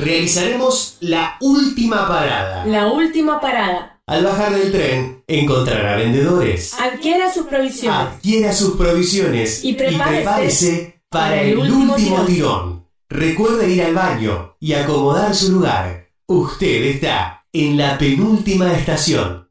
Realizaremos la última parada. La última parada. Al bajar del tren, encontrará vendedores. Adquiera sus provisiones. Adquiera sus provisiones Y prepárese para el último tirón. Recuerde ir al baño y acomodar su lugar. Usted está en la penúltima estación.